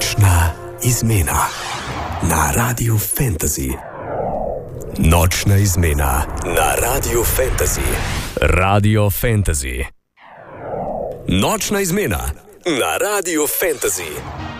Nočna izmena na Radiu Fantasy. Nočna izmena na Radiu Fantasy. Radio Fantasy. Nočna izmena na Radiu Fantasy.